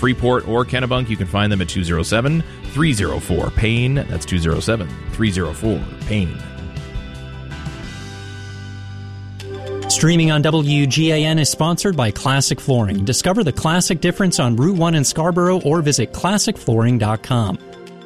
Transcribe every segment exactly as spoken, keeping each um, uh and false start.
Freeport or Kennebunk, you can find them at two oh seven, three oh four, PAIN. That's two oh seven, three oh four, PAIN. Streaming on W G A N is sponsored by Classic Flooring. Discover the classic difference on Route one in Scarborough or visit classic flooring dot com.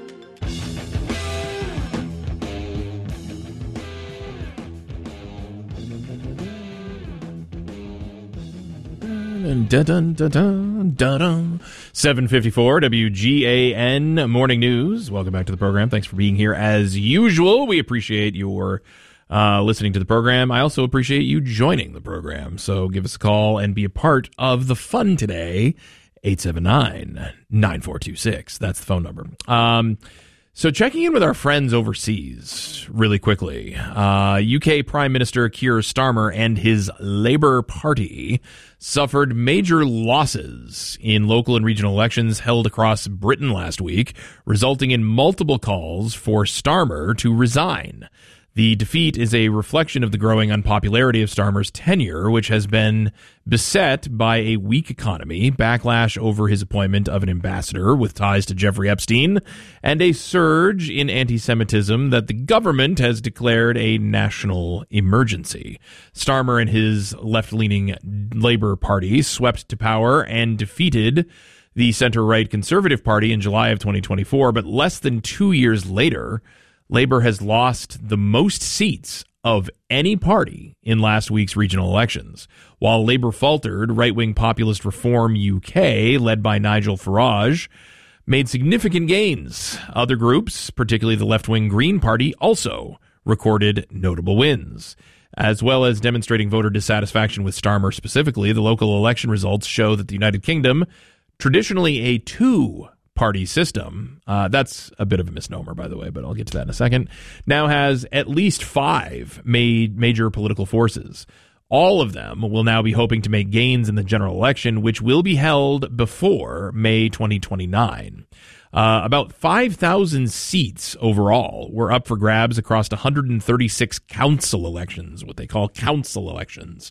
Dun, dun, dun, dun, dun, dun. seven fifty-four W G A N Morning News. Welcome back to the program. Thanks for being here as usual. We appreciate your uh, listening to the program. I also appreciate you joining the program. So give us a call and be a part of the fun today. eight seven nine, nine four two six. That's the phone number. Um, so checking in with our friends overseas really quickly. Uh, U K Prime Minister Keir Starmer and his Labour Party suffered major losses in local and regional elections held across Britain last week, resulting in multiple calls for Starmer to resign. The defeat is a reflection of the growing unpopularity of Starmer's tenure, which has been beset by a weak economy, backlash over his appointment of an ambassador with ties to Jeffrey Epstein, and a surge in anti-Semitism that the government has declared a national emergency. Starmer and his left-leaning Labour Party swept to power and defeated the center-right Conservative Party in July of twenty twenty-four, but less than two years later, Labour has lost the most seats of any party in last week's regional elections. While Labour faltered, right-wing populist Reform U K, led by Nigel Farage, made significant gains. Other groups, particularly the left-wing Green Party, also recorded notable wins. As well as demonstrating voter dissatisfaction with Starmer specifically, the local election results show that the United Kingdom, traditionally a two party system, uh, that's a bit of a misnomer, by the way, but I'll get to that in a second, now has at least five made major political forces. All of them will now be hoping to make gains in the general election, which will be held before May twenty twenty-nine. Uh, about five thousand seats overall were up for grabs across one hundred thirty-six council elections, what they call council elections,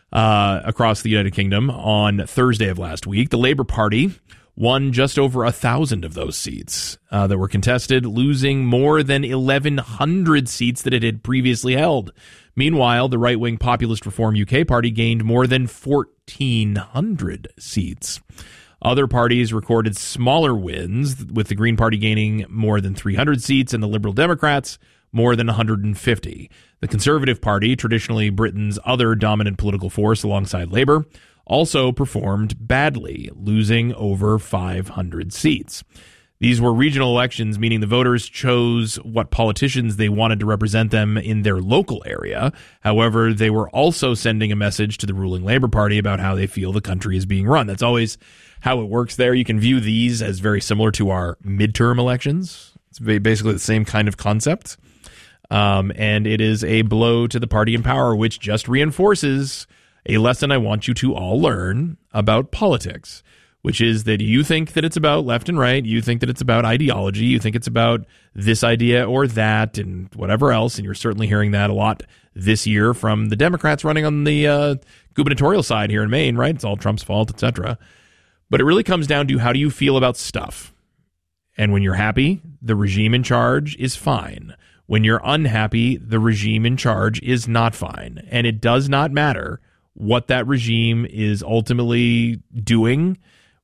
uh, across the United Kingdom on Thursday of last week. The Labour Party won just over a thousand of those seats uh, that were contested, losing more than eleven hundred seats that it had previously held. Meanwhile, the right-wing populist Reform U K party gained more than fourteen hundred seats. Other parties recorded smaller wins, with the Green Party gaining more than three hundred seats and the Liberal Democrats more than one hundred fifty. The Conservative Party, traditionally Britain's other dominant political force alongside Labour, also performed badly, losing over five hundred seats. These were regional elections, meaning the voters chose what politicians they wanted to represent them in their local area. However, they were also sending a message to the ruling Labour Party about how they feel the country is being run. That's always how it works there. You can view these as very similar to our midterm elections. It's basically the same kind of concept. Um, and it is a blow to the party in power, which just reinforces a lesson I want you to all learn about politics, which is that you think that it's about left and right. You think that it's about ideology. You think it's about this idea or that and whatever else. And you're certainly hearing that a lot this year from the Democrats running on the uh, gubernatorial side here in Maine, right? It's all Trump's fault, et cetera. But it really comes down to how do you feel about stuff? And when you're happy, the regime in charge is fine. When you're unhappy, the regime in charge is not fine. And it does not matter what that regime is ultimately doing,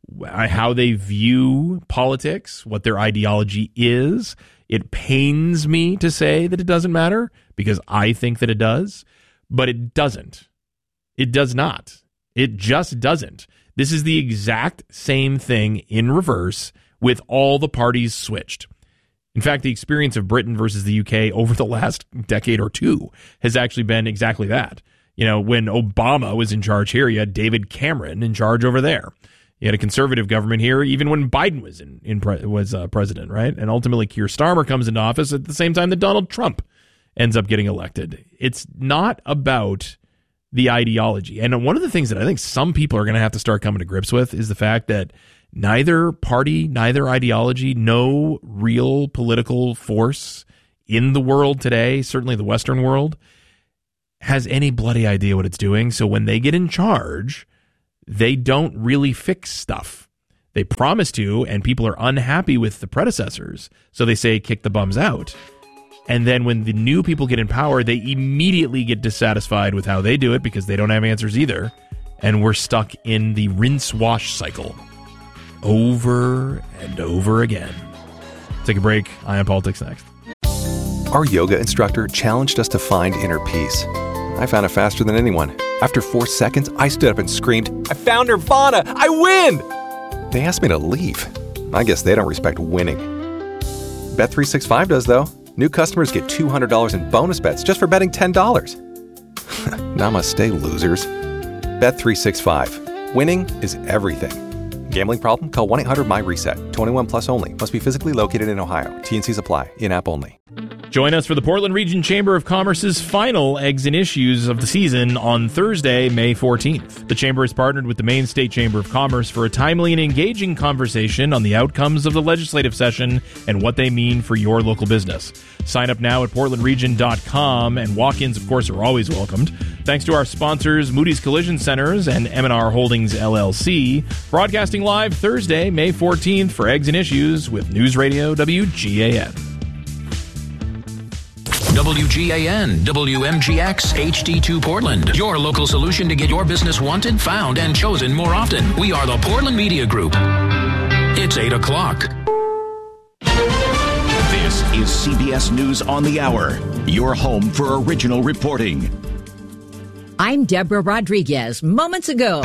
how they view politics, what their ideology is. It pains me to say that it doesn't matter because I think that it does, but it doesn't. It does not. It just doesn't. This is the exact same thing in reverse with all the parties switched. In fact, the experience of Britain versus the U K over the last decade or two has actually been exactly that. You know, when Obama was in charge here, you had David Cameron in charge over there. You had a conservative government here, even when Biden was in, in pre- was uh, president, right? And ultimately, Keir Starmer comes into office at the same time that Donald Trump ends up getting elected. It's not about the ideology. And one of the things that I think some people are going to have to start coming to grips with is the fact that neither party, neither ideology, no real political force in the world today, certainly the Western world, has any bloody idea what it's doing. So when they get in charge, they don't really fix stuff. They promise to, and people are unhappy with the predecessors. So they say, kick the bums out. And then when the new people get in power, they immediately get dissatisfied with how they do it because they don't have answers either. And we're stuck in the rinse-wash cycle over and over again. Take a break. Eye on Politics next. Our yoga instructor challenged us to find inner peace. I found it faster than anyone. After four seconds, I stood up and screamed, I found Nirvana! I win! They asked me to leave. I guess they don't respect winning. Bet three sixty-five does, though. New customers get two hundred dollars in bonus bets just for betting ten dollars. Namaste, losers. Bet three sixty-five. Winning is everything. Gambling problem? Call one eight hundred my reset. twenty-one plus only. Must be physically located in Ohio. T and Cs apply. In-app only. Join us for the Portland Region Chamber of Commerce's final Eggs and Issues of the season on Thursday, May fourteenth. The Chamber has partnered with the Maine State Chamber of Commerce for a timely and engaging conversation on the outcomes of the legislative session and what they mean for your local business. Sign up now at portland region dot com, and walk-ins, of course, are always welcomed. Thanks to our sponsors, Moody's Collision Centers and M and R Holdings, L L C. Broadcasting live Thursday, May fourteenth for Eggs and Issues with News Radio W G A N. W G A N, W M G X, H D two Portland. Your local solution to get your business wanted, found, and chosen more often. We are the Portland Media Group. It's eight o'clock. This is C B S News on the Hour, your home for original reporting. I'm Deborah Rodriguez. Moments ago,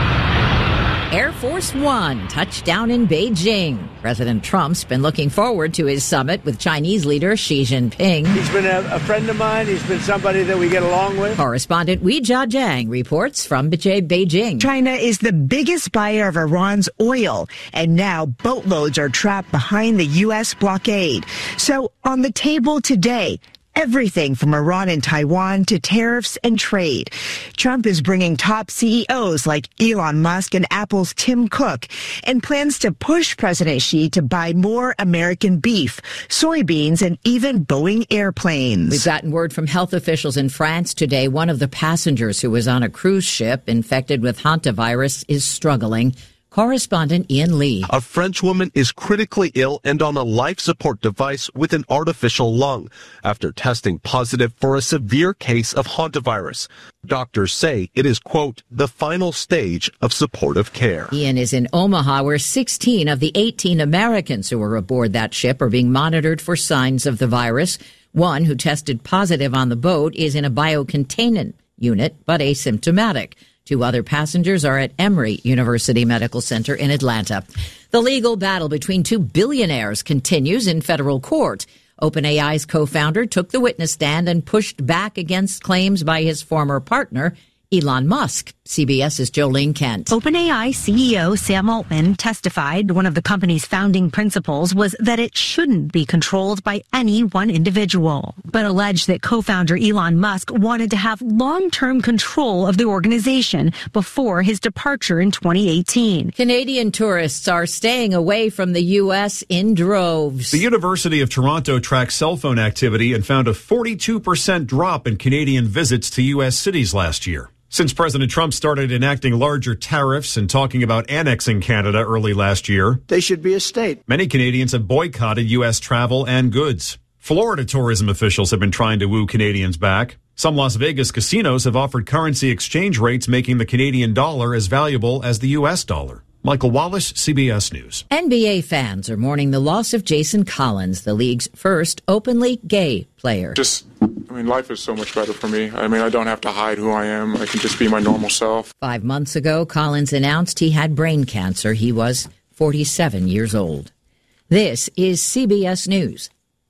Air Force One touched down in Beijing. President Trump's been looking forward to his summit with Chinese leader Xi Jinping. He's been a, a friend of mine. He's been somebody that we get along with. Correspondent Wei Jiajiang reports from Beijing. China is the biggest buyer of Iran's oil, and now boatloads are trapped behind the U S blockade. So on the table today, everything from Iran and Taiwan to tariffs and trade. Trump is bringing top C E Os like Elon Musk and Apple's Tim Cook, and plans to push President Xi to buy more American beef, soybeans, and even Boeing airplanes. We've gotten word from health officials in France today. One of the passengers who was on a cruise ship infected with hantavirus is struggling. Correspondent Ian Lee. A French woman is critically ill and on a life support device with an artificial lung after testing positive for a severe case of hantavirus. Doctors say it is, quote, the final stage of supportive care. Ian is in Omaha, where sixteen of the eighteen Americans who were aboard that ship are being monitored for signs of the virus. One who tested positive on the boat is in a biocontainment unit, but asymptomatic. Two other passengers are at Emory University Medical Center in Atlanta. The legal battle between two billionaires continues in federal court. OpenAI's co-founder took the witness stand and pushed back against claims by his former partner, Elon Musk. CBS's Jolene Kent. OpenAI C E O Sam Altman testified one of the company's founding principles was that it shouldn't be controlled by any one individual, but alleged that co-founder Elon Musk wanted to have long-term control of the organization before his departure in twenty eighteen. Canadian tourists are staying away from the U S in droves. The University of Toronto tracked cell phone activity and found a forty-two percent drop in Canadian visits to U S cities last year. Since President Trump started enacting larger tariffs and talking about annexing Canada early last year, they should be a state. Many Canadians have boycotted U S travel and goods. Florida tourism officials have been trying to woo Canadians back. Some Las Vegas casinos have offered currency exchange rates making the Canadian dollar as valuable as the U S dollar. Michael Wallace, C B S News. N B A fans are mourning the loss of Jason Collins, the league's first openly gay player. Just, I mean, life is so much better for me. I mean, I don't have to hide who I am. I can just be my normal self. Five months ago, Collins announced he had brain cancer. He was forty-seven years old. This is C B S News.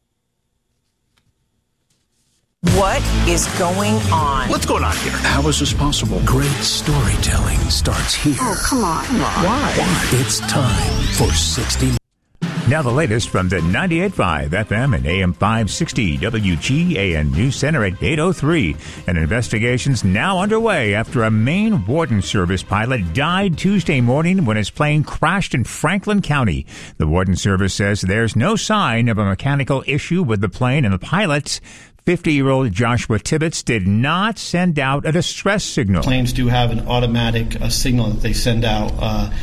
What is going on? What's going on here? How is this possible? Great storytelling starts here. Oh, come on. Come on. Why? Why? It's time for sixty. Now the latest from the ninety-eight point five F M and A M five sixty W G A N News Center at eight oh three. An investigation's now underway after a Maine Warden Service pilot died Tuesday morning when his plane crashed in Franklin County. The Warden Service says there's no sign of a mechanical issue with the plane and the pilots. fifty-year-old Joshua Tibbetts did not send out a distress signal. Planes do have an automatic uh, signal that they send out uh,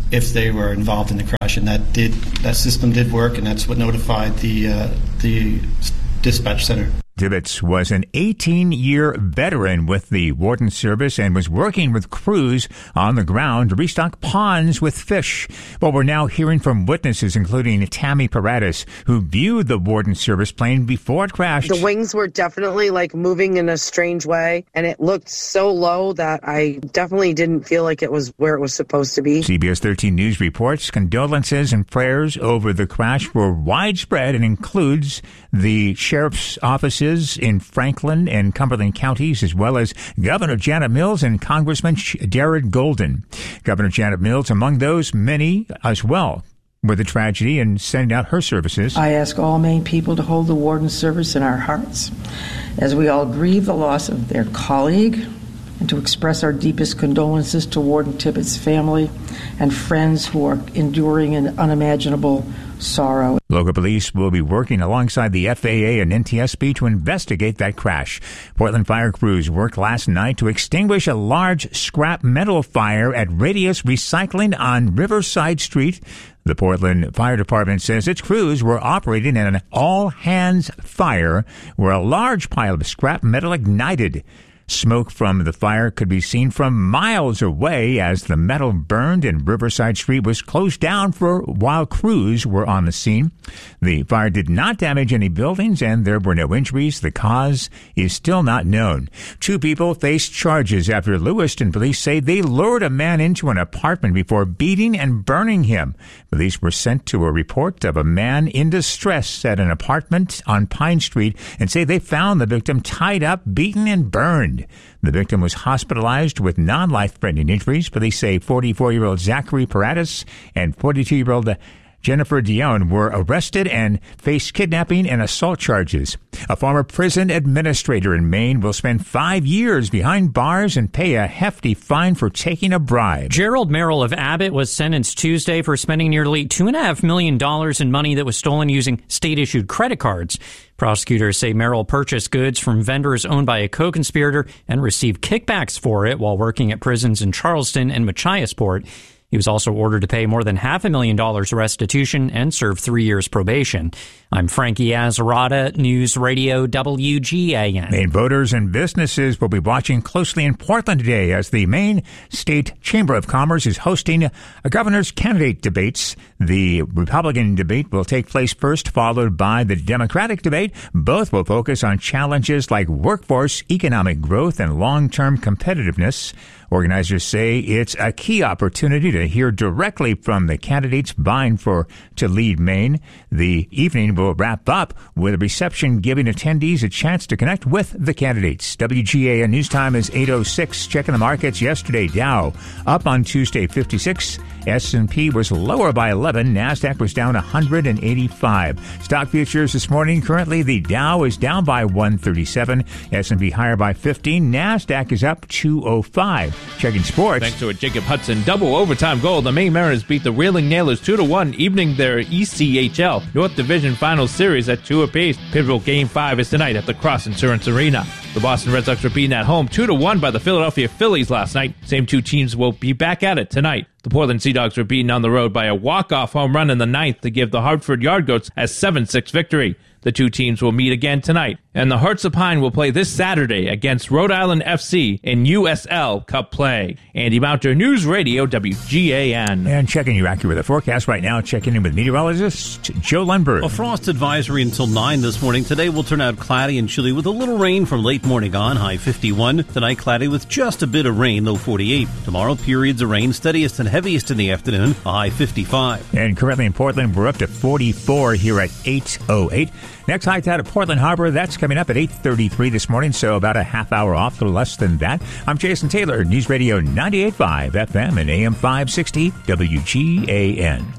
if they were involved in the crash, and that did that system did work, and that's what notified the uh, the dispatch center. Tibbetts was an eighteen-year veteran with the Warden Service and was working with crews on the ground to restock ponds with fish. Well, we're now hearing from witnesses, including Tammy Paratus, who viewed the Warden Service plane before it crashed. The wings were definitely like moving in a strange way, and it looked so low that I definitely didn't feel like it was where it was supposed to be. C B S thirteen News reports condolences and prayers over the crash were widespread and includes the sheriff's offices in Franklin and Cumberland counties, as well as Governor Janet Mills and Congressman Jared Golden. Governor Janet Mills, among those many as well, with the tragedy and sending out her services. I ask all Maine people to hold the Warden Service in our hearts as we all grieve the loss of their colleague, and to express our deepest condolences to Warden Tibbetts' family and friends who are enduring an unimaginable sorrow. Local police will be working alongside the F A A and N T S B to investigate that crash. Portland fire crews worked last night to extinguish a large scrap metal fire at Radius Recycling on Riverside Street. The Portland Fire Department says its crews were operating in an all-hands fire where a large pile of scrap metal ignited. Smoke from the fire could be seen from miles away as the metal burned and Riverside Street was closed down for while crews were on the scene. The fire did not damage any buildings and there were no injuries. The cause is still not known. Two people faced charges after Lewiston police say they lured a man into an apartment before beating and burning him. Police were sent to a report of a man in distress at an apartment on Pine Street and say they found the victim tied up, beaten, and burned. The victim was hospitalized with non-life-threatening injuries. Police say forty-four-year-old Zachary Paratus and forty-two-year-old Jennifer Dion were arrested and faced kidnapping and assault charges. A former prison administrator in Maine will spend five years behind bars and pay a hefty fine for taking a bribe. Gerald Merrill of Abbott was sentenced Tuesday for spending nearly two point five million dollars in money that was stolen using state-issued credit cards. Prosecutors say Merrill purchased goods from vendors owned by a co-conspirator and received kickbacks for it while working at prisons in Charleston and Machiasport. He was also ordered to pay more than half a million dollars restitution and serve three years probation. I'm Frankie Azarada, News Radio W G A N. Maine voters and businesses will be watching closely in Portland today as the Maine State Chamber of Commerce is hosting a governor's candidate debates. The Republican debate will take place first, followed by the Democratic debate. Both will focus on challenges like workforce, economic growth, and long-term competitiveness. Organizers say it's a key opportunity to hear directly from the candidates vying for to lead Maine. The evening will wrap up with a reception giving attendees a chance to connect with the candidates. W G A N News Time is eight oh six. Checking the markets yesterday. Dow up on Tuesday fifty-six. S and P was lower by eleven. NASDAQ was down one hundred eighty-five. Stock futures this morning. Currently, the Dow is down by one thirty-seven. S and P higher by fifteen. NASDAQ is up two oh five. Checking sports. Thanks to a Jacob Hudson double overtime goal, the Maine Mariners beat the Reeling Nailers two to one, evening their E C H L North Division Final Series at two apiece. Pivotal Game five is tonight at the Cross Insurance Arena. The Boston Red Sox were beaten at home two to one by the Philadelphia Phillies last night. Same two teams will be back at it tonight. The Portland Sea Dogs were beaten on the road by a walk-off home run in the ninth to give the Hartford Yardgoats a seven six victory. The two teams will meet again tonight, and the Hearts of Pine will play this Saturday against Rhode Island F C in U S L Cup play. Andy Mounter, News Radio W G A N. And checking your accurate weather forecast right now, checking in with meteorologist Joe Lundberg. A frost advisory until nine this morning. Today will turn out cloudy and chilly with a little rain from late morning on, high fifty-one. Tonight cloudy with just a bit of rain, low forty-eight. Tomorrow periods of rain, steadiest and heaviest in the afternoon, a high fifty-five. And currently in Portland, we're up to forty-four here at eight oh eight. Next high tide at Portland Harbor, that's coming up at eight thirty-three this morning, so about a half hour off, a little less than that. I'm Jason Taylor, News Radio ninety-eight point five F M and A M five sixty W G A N.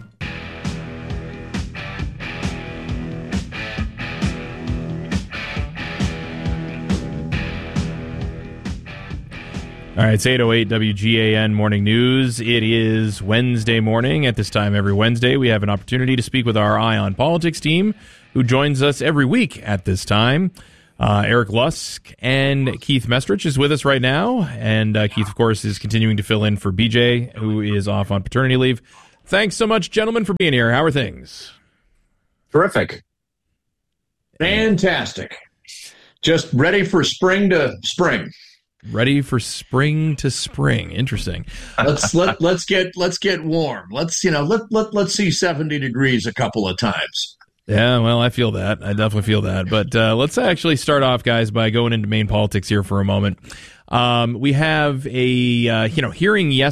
All right, it's eight oh eight W G A N Morning News. It is Wednesday morning. At this time every Wednesday, we have an opportunity to speak with our Eye on Politics team, who joins us every week at this time. Uh, Eric Lusk and Keith Mestrich is with us right now. And uh, Keith, of course, is continuing to fill in for B J, who is off on paternity leave. Thanks so much, gentlemen, for being here. How are things? Terrific. Fantastic. Just ready for spring to spring. Ready for spring to spring. Interesting. let's let let's get let's get warm. Let's you know let let let's see seventy degrees a couple of times. Yeah, well, I feel that. I definitely feel that. But uh, let's actually start off, guys, by going into Maine politics here for a moment. Um, we have a uh, you know hearing yesterday.